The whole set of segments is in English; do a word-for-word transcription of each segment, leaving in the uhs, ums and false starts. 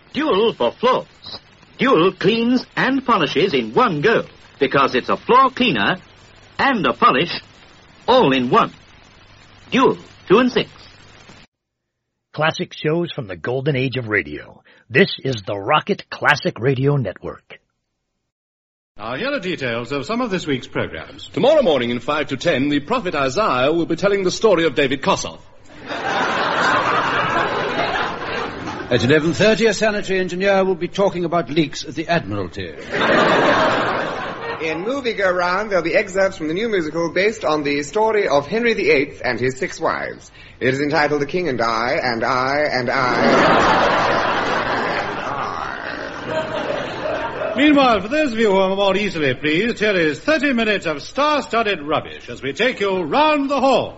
Dual for floors. Dual cleans and polishes in one go, because it's a floor cleaner and a polish all in one. Dual, two and six. Classic shows from the golden age of radio. This is the Rocket Classic Radio Network. Now, here are details of some of this week's programs. Tomorrow morning in five to ten, the prophet Isaiah will be telling the story of David Kossoff. At eleven thirty, a sanitary engineer will be talking about leaks at the Admiralty. In Movie Go Round, there'll be excerpts from the new musical based on the story of Henry the Eighth and his six wives. It is entitled The King and I, and I, and I, and I. Meanwhile, for those of you who are more easily pleased, here is thirty minutes of star-studded rubbish as we take you round the hall.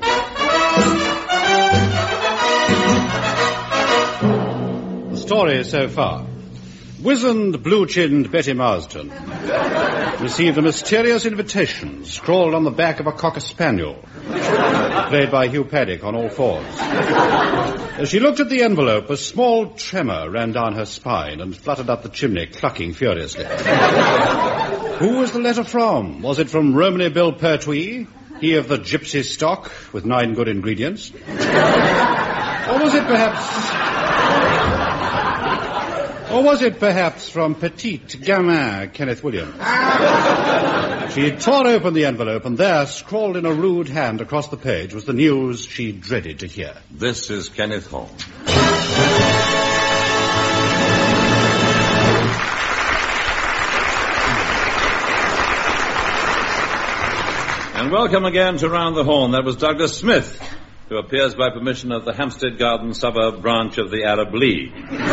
The story so far. Wizened, blue-chinned Betty Marsden received a mysterious invitation scrawled on the back of a cocker spaniel, played by Hugh Paddock on all fours. As she looked at the envelope, a small tremor ran down her spine and fluttered up the chimney, clucking furiously. Who was the letter from? Was it from Romany Bill Pertwee, he of the gypsy stock with nine good ingredients? Or was it perhaps... Or was it perhaps from Petite Gamin Kenneth Williams? She tore open the envelope, and there, scrawled in a rude hand across the page, was the news she dreaded to hear. This is Kenneth Holmes. And welcome again to Round the Horn. That was Douglas Smith, who appears by permission of the Hampstead Garden Suburb branch of the Arab League.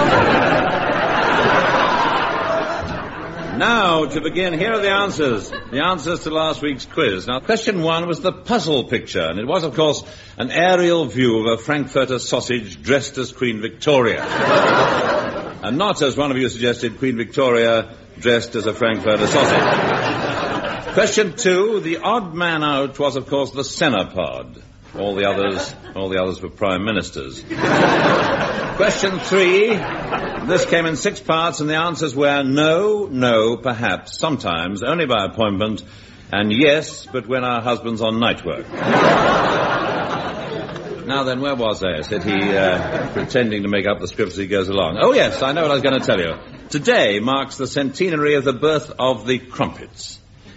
Now, to begin, here are the answers. The answers to last week's quiz. Now, question one was the puzzle picture, and it was, of course, an aerial view of a Frankfurter sausage dressed as Queen Victoria. And not, as one of you suggested, Queen Victoria dressed as a Frankfurter sausage. Question two, the odd man out was, of course, the Senapod. All the others, all the others were prime ministers. Question three, this came in six parts, and the answers were no, no, perhaps, sometimes, only by appointment, and yes, but when our husband's on night work. Now then, where was I? Said he, uh, pretending to make up the scripts as he goes along. Oh yes, I know what I was going to tell you. Today marks the centenary of the birth of the crumpets.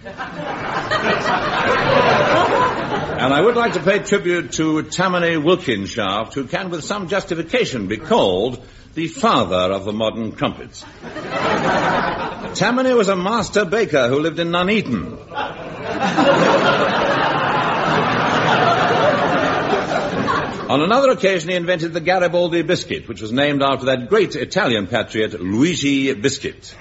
And I would like to pay tribute to Tammany Wilkinshaft, who can with some justification be called the father of the modern crumpets. Tammany was a master baker who lived in Nuneaton. On another occasion, he invented the Garibaldi biscuit, which was named after that great Italian patriot, Luigi Biscuit.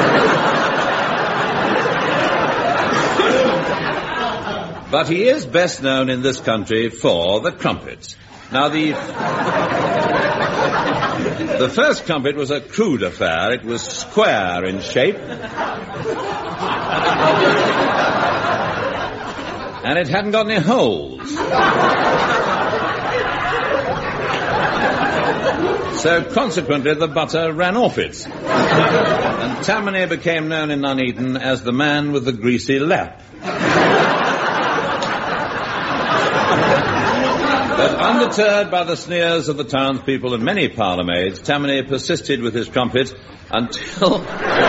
But he is best known in this country for the crumpet. Now, the... The first crumpet was a crude affair. It was square in shape. And it hadn't got any holes. So, consequently, the butter ran off it. And Tammany became known in Nuneaton as the man with the greasy lap. But undeterred by the sneers of the townspeople and many parlourmaids, Tammany persisted with his crumpet until...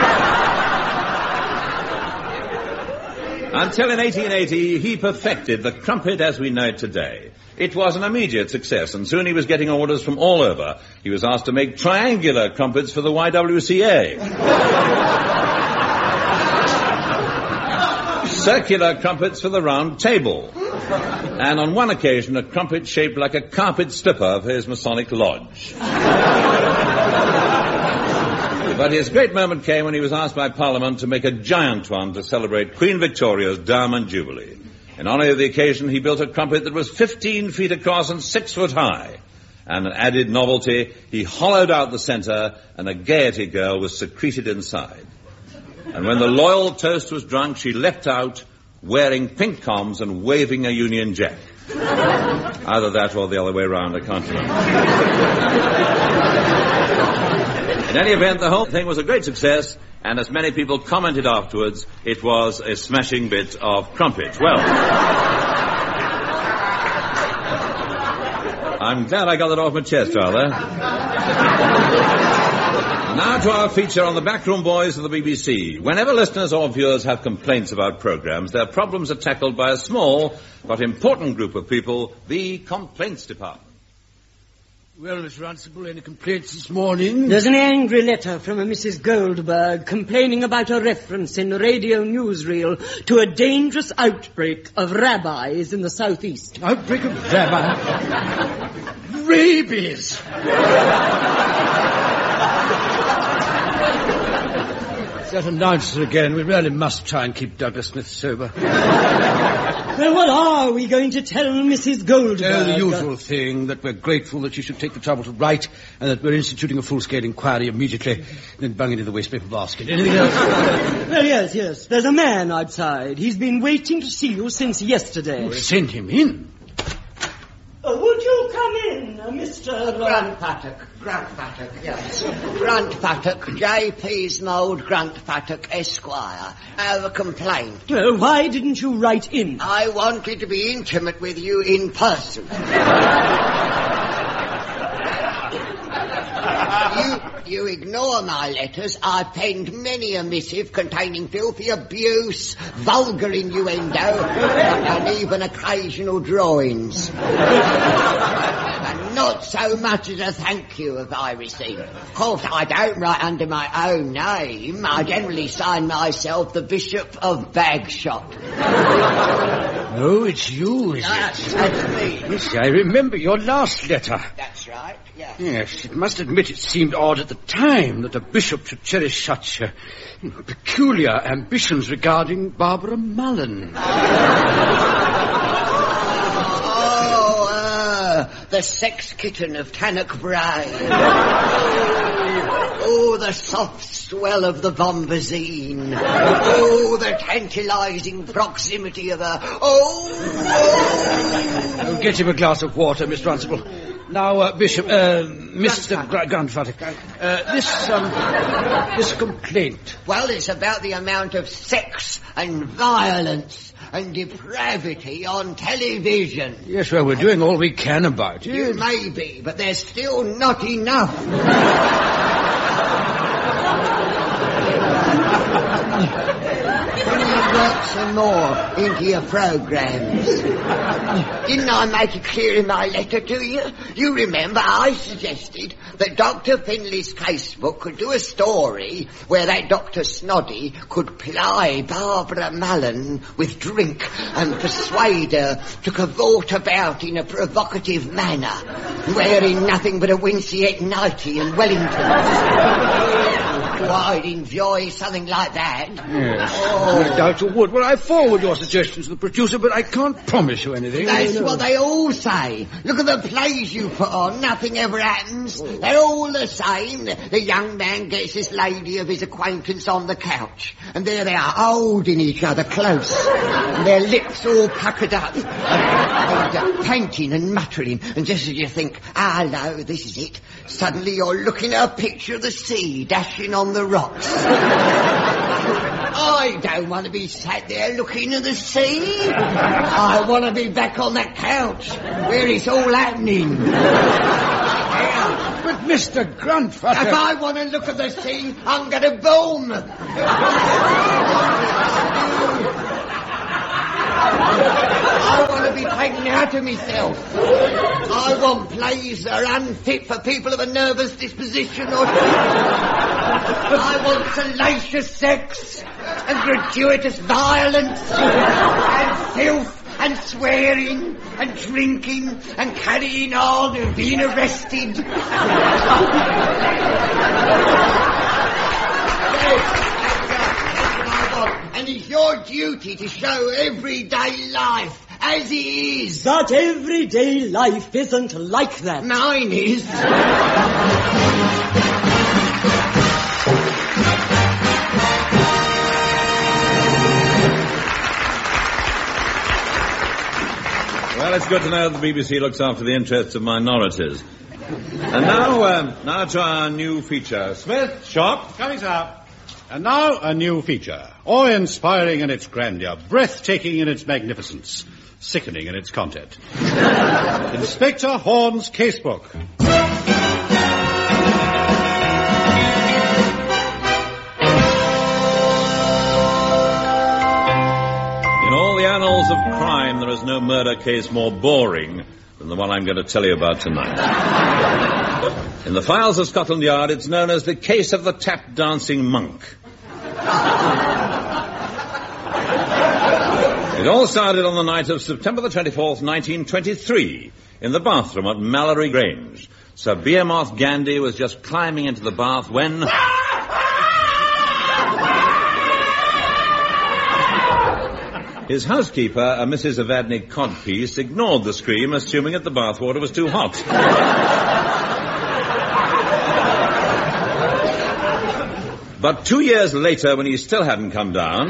until in eighteen eighty he perfected the crumpet as we know it today. It was an immediate success, and soon he was getting orders from all over. He was asked to make triangular crumpets for the Y W C A. Circular crumpets for the round table. And on one occasion, a crumpet shaped like a carpet slipper for his Masonic lodge. But his great moment came when he was asked by Parliament to make a giant one to celebrate Queen Victoria's Diamond Jubilee. In honour of the occasion, he built a crumpet that was fifteen feet across and six foot high. And an added novelty, he hollowed out the centre, and a Gaiety girl was secreted inside. And when the loyal toast was drunk, she leapt out, wearing pink coms and waving a Union Jack. Either that or the other way round, I can't remember. In any event, the whole thing was a great success, and as many people commented afterwards, it was a smashing bit of crumpet. Well, I'm glad I got that off my chest, rather. Now to our feature on the Backroom Boys of the B B C. Whenever listeners or viewers have complaints about programs, their problems are tackled by a small but important group of people, the Complaints Department. Well, Miss Runcible, any complaints this morning? There's an angry letter from a Missus Goldberg complaining about a reference in the radio newsreel to a dangerous outbreak of rabbis in the southeast. Outbreak of rabbi? Rabies! That announcer again. We really must try and keep Douglas Smith sober. Well, what are we going to tell Missus Goldberg? Oh, the usual thing, that we're grateful that she should take the trouble to write, and that we're instituting a full-scale inquiry immediately, then bung it in the wastepaper basket. Anything else? Well, yes, yes. There's a man outside. He's been waiting to see you since yesterday. Oh, send him in. Uh, would you come in, uh, Mister Grant Paddock. Grant Paddock, yes. Grant Paddock, J P's Mould Grant Paddock, Esquire. I have a complaint. Well, why didn't you write in? I wanted to be intimate with you in person. you, you ignore my letters. I penned many a missive containing filthy abuse, vulgar innuendo, and even occasional drawings. And not so much as a thank you have I received. Of course, I don't write under my own name. I generally sign myself the Bishop of Bagshot. Oh, it's you, is that's, it? That's me. Yes, I remember your last letter. That's right, yes. Yes, it must admit it seemed odd at the time that a bishop should cherish such uh, peculiar ambitions regarding Barbara Mullen. Oh, uh, the sex kitten of Tannock Brain. Oh, the soft swell of the bombazine. Oh, the tantalising proximity of a... Oh, oh. Oh, get him a glass of water, Miss Runcible. Now, uh, Bishop, uh, Mister Gra- Grandfather, uh, this, um, this complaint. Well, it's about the amount of sex and violence and depravity on television. Yes, well, we're doing all we can about it. You may be, but there's still not enough. Can you work some more into your programmes? Didn't I make it clear in my letter to you? You remember I suggested that Doctor Finley's casebook could do a story where that Doctor Snoddy could ply Barbara Mullen with drink and persuade her to cavort about in a provocative manner, wearing nothing but a Wincey nightie and Wellingtons. Oh, I'd enjoy something like that. Yes, oh. No doubt you would. Well, I forward your suggestions to the producer, but I can't promise you anything. That's what they all say. Look at the plays you put on. Nothing ever happens. They're all the same. The young man gets this lady of his acquaintance on the couch, and there they are, holding each other close, and their lips all puckered up, and, and uh, panting and muttering, and just as you think, hello, this is it, suddenly you're looking at a picture of the sea dashing on the rocks. I don't want to be sat there looking at the sea. I want to be back on that couch where it's all happening. But Mister Grandfather... If I want to look at the sea, I'm going to boom. I want to be taken out of myself. I want plays that are unfit for people of a nervous disposition or... I want salacious sex and gratuitous violence and filth and swearing and drinking and carrying on and being arrested. And it's your duty to show everyday life as it is. But everyday life isn't like that. Mine is. Well, it's good to know that the B B C looks after the interests of minorities. And now, um, now to our new feature. Smith, Sharp. Coming, sir. And now, a new feature. Awe-inspiring in its grandeur, breathtaking in its magnificence, sickening in its content. Inspector Horn's Casebook. In all the annals of crime, there is no murder case more boring than the one I'm going to tell you about tonight. In the files of Scotland Yard, it's known as the case of the tap-dancing monk. It all started on the night of September the twenty-fourth, nineteen twenty-three, in the bathroom at Mallory Grange. Sir Behemoth Gandhi was just climbing into the bath when... His housekeeper, a Missus Evadne Codpiece, ignored the scream, assuming that the bathwater was too hot. But two years later, when he still hadn't come down,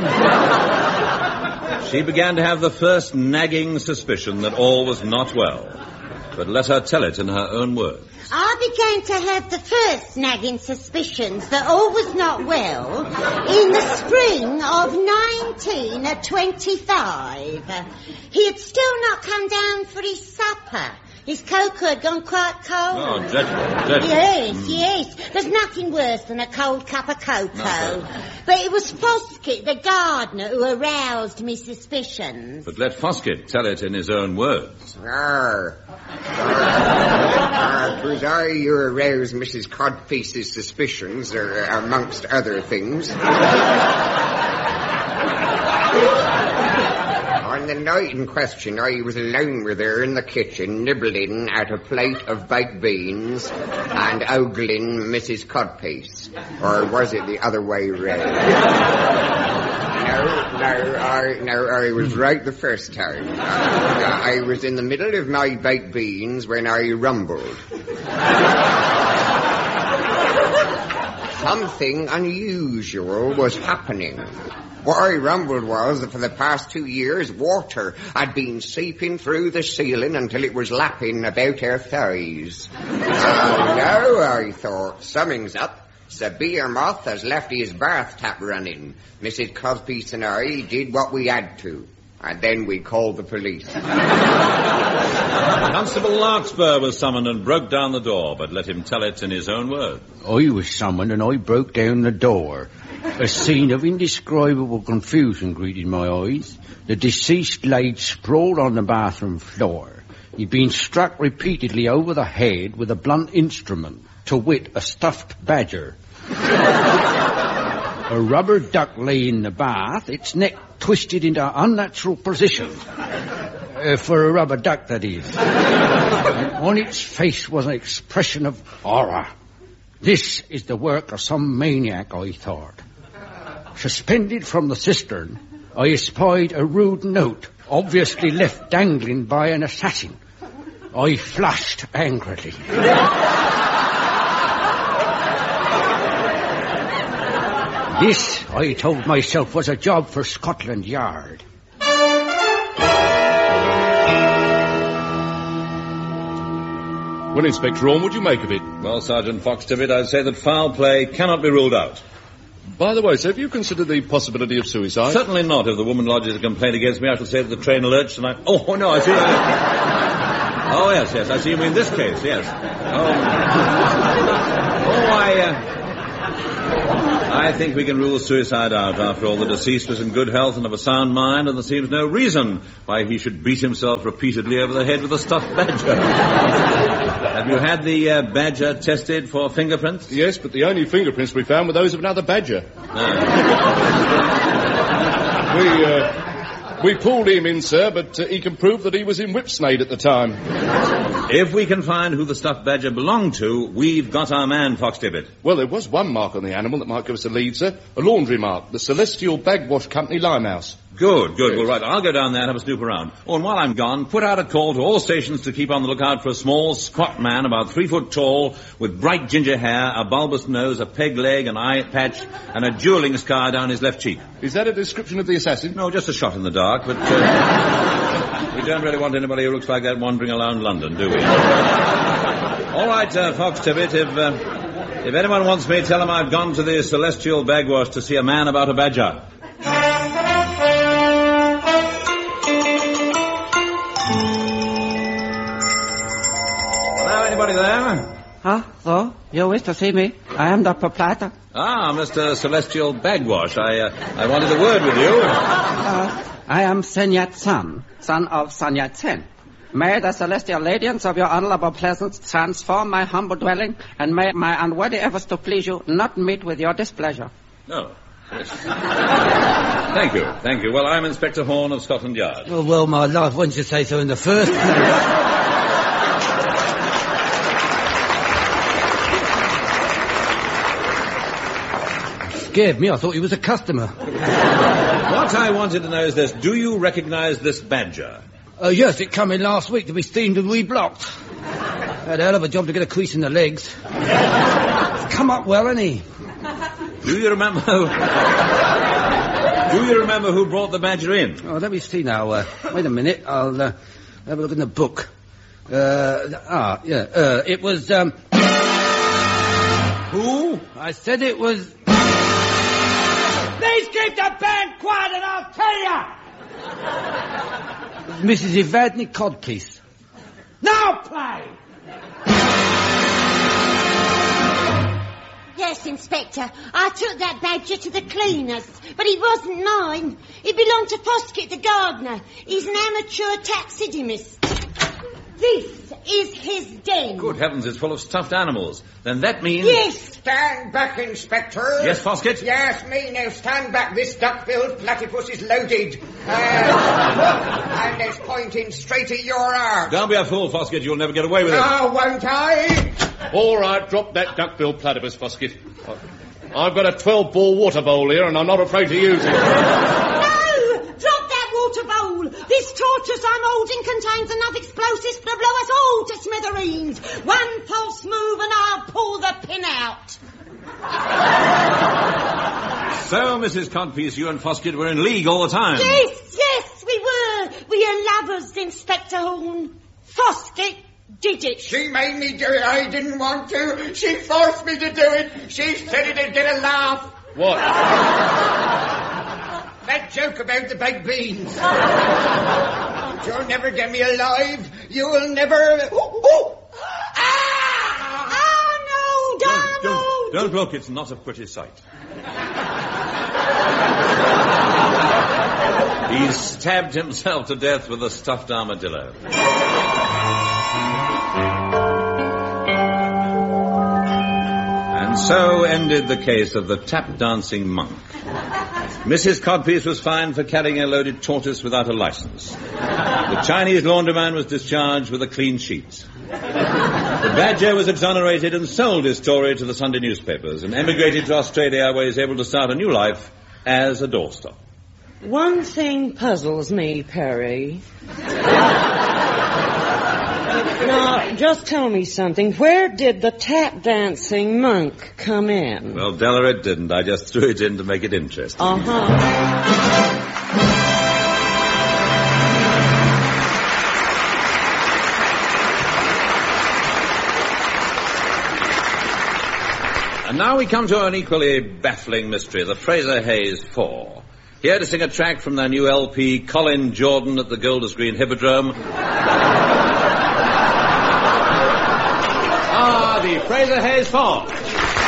she began to have the first nagging suspicion that all was not well. But let her tell it in her own words. I began to have the first nagging suspicions that all was not well in the spring of nineteen twenty-five. He had still not come down for his supper. His cocoa had gone quite cold. Oh, dreadful, dreadful. Yes, Mm. yes. There's nothing worse than a cold cup of cocoa. No. But it was Foskett, the gardener, who aroused me suspicions. But let Foskett tell it in his own words. Arr. Arr. It was I who aroused Missus Codpiece's suspicions, uh, amongst other things. On the night in question, I was alone with her in the kitchen, nibbling at a plate of baked beans and ogling Missus Codpiece. Or was it the other way round? No, no, I, no, I was right the first time. I was in the middle of my baked beans when I rumbled. Something unusual was happening. What I rumbled was that for the past two years, water had been seeping through the ceiling until it was lapping about her thighs. Oh, no, I thought, something's up. Sir Behemoth has left his bath tap running. Missus Codpiece and I did what we had to. And then we called the police. Constable Larkspur was summoned and broke down the door, but let him tell it in his own words. I was summoned and I broke down the door. A scene of indescribable confusion greeted my eyes. The deceased laid sprawled on the bathroom floor. He'd been struck repeatedly over the head with a blunt instrument, to wit, a stuffed badger. A rubber duck lay in the bath, its neck twisted into an unnatural position. Uh, for a rubber duck, that is. And on its face was an expression of horror. This is the work of some maniac, I thought. Suspended from the cistern, I espied a rude note, obviously left dangling by an assassin. I flushed angrily. This, I told myself, was a job for Scotland Yard. Well, Inspector Orme, what do you make of it? Well, Sergeant Foxtibbit, I'd say that foul play cannot be ruled out. By the way, sir, have you considered the possibility of suicide? Certainly not. If the woman lodges a complaint against me, I shall say that the train lurched and I... Oh, no, I see... Oh, yes, yes, I see you mean this case, yes. Oh, oh I... Uh... I think we can rule suicide out. After all, the deceased was in good health and of a sound mind, and there seems no reason why he should beat himself repeatedly over the head with a stuffed badger. Have you had the uh, badger tested for fingerprints? Yes, but the only fingerprints we found were those of another badger. No. we, uh... We pulled him in, sir, but uh, he can prove that he was in Whipsnade at the time. If we can find who the stuffed badger belonged to, we've got our man, Foxtibbit. Well, there was one mark on the animal that might give us a lead, sir. A laundry mark. The Celestial Bagwash Company Limehouse. Good, good. Well, right, I'll go down there and have a snoop around. Oh, and while I'm gone, put out a call to all stations to keep on the lookout for a small, squat man about three foot tall, with bright ginger hair, a bulbous nose, a peg leg, an eye patch, and a dueling scar down his left cheek. Is that a description of the assassin? No, just a shot in the dark, but uh, we don't really want anybody who looks like that wandering around London, do we? All right, uh, Fox Tibbet, if, uh, if anyone wants me, tell him I've gone to the Celestial Bagwash to see a man about a badger. Hello, anybody there? Huh? So, you wish to see me? I am the proprietor. Ah, Mister Celestial Bagwash. I, uh, I wanted a word with you. Uh, I am Sun Yat-sen, son of Sun Yat-sen. May the celestial radiance of your honorable presence transform my humble dwelling, and may my unworthy efforts to please you not meet with your displeasure. No. Yes. Thank you, thank you. Well, I'm Inspector Horn of Scotland Yard. Oh, well, my life, why didn't you say so in the first place? Scared me. I thought he was a customer. What I wanted to know is this. Do you recognize this badger? Oh, uh, yes, it come in last week to be steamed and reblocked. Had a hell of a job to get a crease in the legs. It's come up well, hasn't he? Do you remember... Do you remember who brought the badger in? Oh, let me see now. Uh, wait a minute. I'll uh, have a look in the book. Uh, ah, yeah. Uh, it was, um... Who? I said it was... Please keep the band quiet and I'll tell you! Missus Evadne Codpiece. Now play! Yes, Inspector. I took that badger to the cleaners, but it wasn't mine. It belonged to Foskett the gardener. He's an amateur taxidermist. This is his den. Good heavens, it's full of stuffed animals. Then that means... Yes. Stand back, Inspector. Yes, Foskett? Yes, me. Now stand back. This duck-billed platypus is loaded. Uh, and it's pointing straight at your arm. Don't be a fool, Foskett. You'll never get away with it. Oh, won't I? All right, drop that duck-billed platypus, Foskett. I've got a twelve-ball water bowl here, and I'm not afraid to use it. Water bowl. This tortoise I'm holding contains enough explosives to blow us all to smithereens. One false move and I'll pull the pin out. So, Missus Codpiece, you and Foskett were in league all the time. Yes, yes, we were. We are lovers, Inspector Horn. Foskett did it. She made me do it. I didn't want to. She forced me to do it. She said it'd get a laugh. What? That joke about the baked beans. You'll never get me alive. You'll never... Ooh, ooh. Ah! Oh, no, Donald! Don't, don't look, it's not a pretty sight. He stabbed himself to death with a stuffed armadillo. And so ended the case of the tap-dancing monk. Missus Codpiece was fined for carrying a loaded tortoise without a license. The Chinese laundryman was discharged with a clean sheet. The badger was exonerated and sold his story to the Sunday newspapers and emigrated to Australia, where he's able to start a new life as a doorstop. One thing puzzles me, Perry. Now, just tell me something. Where did the tap-dancing monk come in? Well, Della, it didn't. I just threw it in to make it interesting. Uh-huh. And now we come to an equally baffling mystery, the Fraser Hayes Four. Here to sing a track from their new L P, Colin Jordan at the Golders Green Hippodrome. Ah, the Fraser Hayes Four.